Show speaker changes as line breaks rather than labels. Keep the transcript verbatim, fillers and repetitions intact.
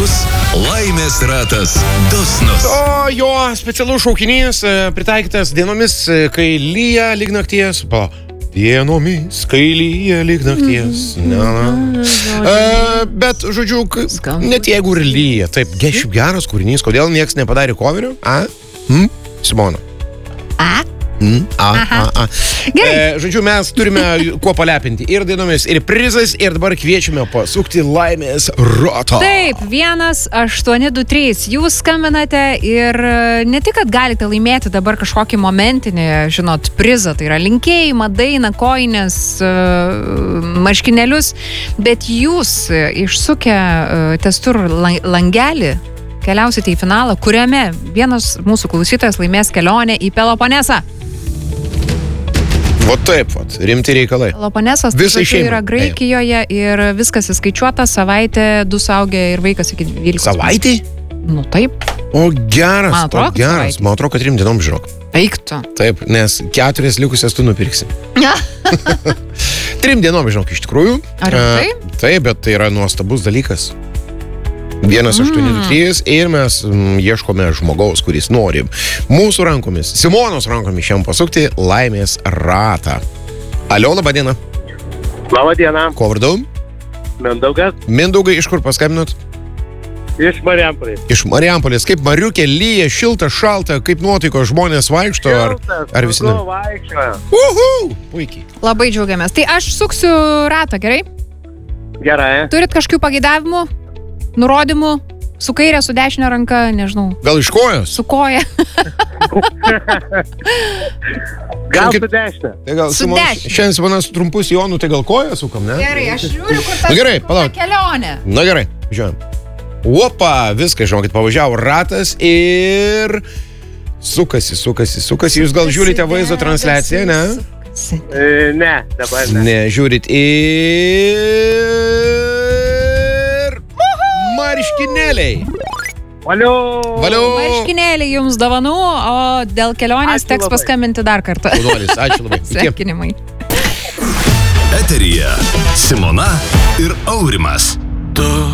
Nuostabus laimės ratas dosnus.
O jo specialus šaukinys e, pritaikytas dienomis, e, kai lyja lyg nakties. Pa, dienomis, kai lyja lyg nakties. Na, na. E, bet, žodžiu, k- net jeigu ir lyja, taip, ge- šiaip geras kūrinys, kodėl nieks nepadarė coverio? A? Hm? Simona.
A?
Mm, a, a, a.
Gerai.
E, žodžiu, mes turime kuo palepinti ir dainomis, ir prizais, ir dabar kviečiame pasukti laimės ratą.
Taip, vienas, aštuoni, du, trys. Jūs skambinate ir e, ne tik, kad galite laimėti dabar kažkokį momentinį, žinot, prizą, tai yra linkėjimą, dainą, koinės, e, marškinėlius, bet jūs e, išsukę e, testur lang- langelį keliausite į finalą, kuriame vienas mūsų klausytojas laimės kelionę į Peloponesą.
O taip, vat, rimti reikalai.
Peloponesas tai
Visai
žodžiu,
šeimai.
yra Graikijoje ir viskas įskaičiuota, savaitė, du suaugę ir vaikas iki dvylikos.
Savaitį?
Nu taip,
O geras,
Man atrodo,
o
kad
geras.
savaitė.
Man atrodo, kad trim dienom žinok.
eiktų.
Taip, nes keturias likusias tu nupirksi. Trim dienom žinok, iš tikrųjų.
Ar rimtai?
E, Taip, bet tai yra nuostabus dalykas. Vienas, aštuoni, du, trys ir mes mm, ieškome žmogaus, kuris nori mūsų rankomis, Simonos rankomis šiam pasukti laimės ratą. Alio, laba diena.
Labą dieną,
Ko vardu?
Mindaugas
Mindaugai, iš kur paskambinot?
iš Marijampolės.
Iš Marijampolės. Kaip Mariukė lyja, šilta, šalta, kaip nuotaiko, žmonės vaikšto, ar, ar visi... ne?
Vaikščioja.
Uhu! Puikiai.
Labai džiaugiamės. Tai aš suksiu ratą, gerai?
Gerai.
Turit kažkokių pageidavimų, nurodymų, su kairė, su dešinė ranka, nežinau,
Gal iš kojos?
su koja.
Gal
Kaip-
su dešinė.
Tai gal
Su
Simona-
dešine.
Šiandien Simonas trumpus jonų, tai gal koją sukam, ne?
Gerai, aš žiūriu, kur
Na
ta
gerai, palauk.
kelionė.
Na gerai, žiūrėjom. Opa, viską, žinokit, pavažiavo ratas ir sukasi, sukasi, sukasi. Jūs gal žiūrite vaizdo transliaciją, ne?
E, ne, dabar ne.
Ne, žiūrit ir... Marškinėliai.
Valio.
Valio.
Marškinėliai jums dovanų, o dėl kelionės
Ačiū
teks
labai.
paskambinti dar kartą.
Udolis, ačiū labai. Iki.
Sveikinimai.
Eteryje Simona ir Aurimas.
Tu